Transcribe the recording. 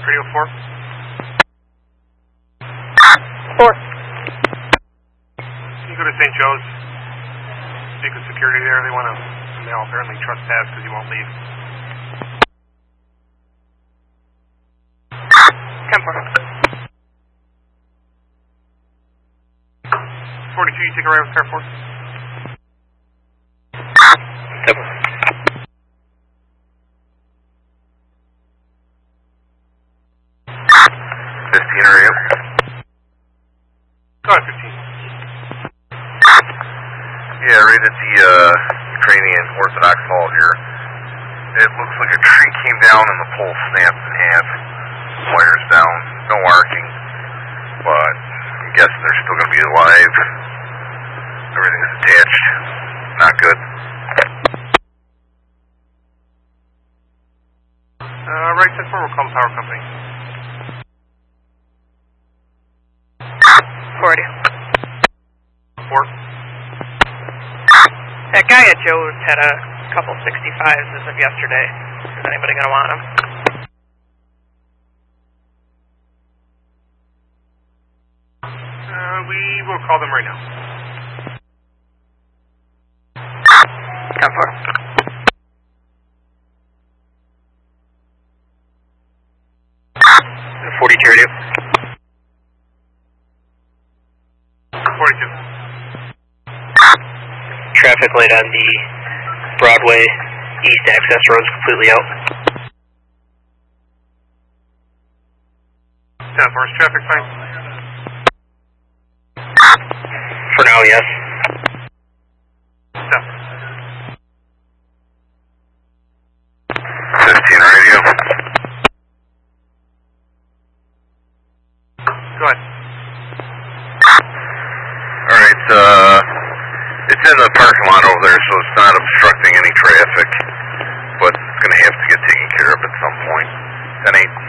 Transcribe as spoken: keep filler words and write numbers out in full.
Radio four. Four. Can you go to Saint Joe's? Speak with security there. They want to mail apparently trespass because you won't leave. ten four. forty-two, you take a ride with car four? ten four. fifteen, are you? Go ahead, fifteen. Yeah, right at the uh, Ukrainian Orthodox Hall here. It looks like a tree came down and the pole snapped in half. Wires down, no arcing, but I'm guessing they're still going to be alive. Everything's attached. Not good. Uh, right, ten four, we'll call the power company. forty. Four. That guy at Joe's had a couple sixty-fives as of yesterday. Is anybody going to want them? Uh, we will call them right now. ten four. forty-two radio. forty-two. Traffic light on the Broadway East access road is completely out. ten four, is traffic fine? For now, yes. ten. fifteen, radio. Go ahead. Alright, uh, it's in the parking lot over there, so it's not obstructing any traffic, but it's going to have to get taken care of at some point. ten eight.